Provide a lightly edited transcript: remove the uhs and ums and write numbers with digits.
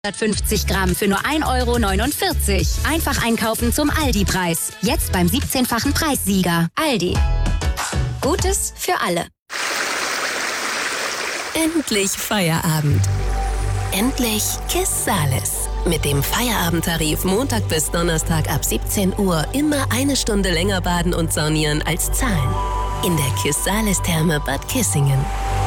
150 Gramm für nur 1,49 €. Einfach einkaufen zum Aldi-Preis. Jetzt beim 17-fachen Preissieger. Aldi. Gutes für alle. Endlich Feierabend. Endlich KISS Sales. Mit dem Feierabendtarif Montag bis Donnerstag ab 17 Uhr immer eine Stunde länger baden und saunieren als zahlen. In der KISS Sales Therme Bad Kissingen.